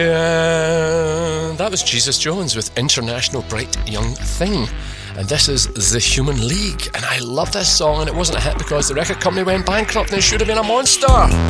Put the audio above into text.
That was Jesus Jones with International Bright Young Thing. And this is The Human League. And I love this song, and it wasn't a hit because the record company went bankrupt and it should have been a monster.